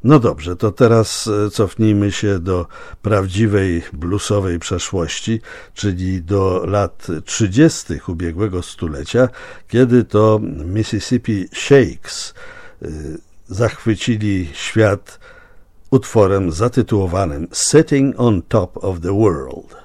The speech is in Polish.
No dobrze, to teraz cofnijmy się do prawdziwej bluesowej przeszłości, czyli do lat 30. ubiegłego stulecia, kiedy to Mississippi Sheiks zachwycili świat utworem zatytułowanym Sitting on Top of the World.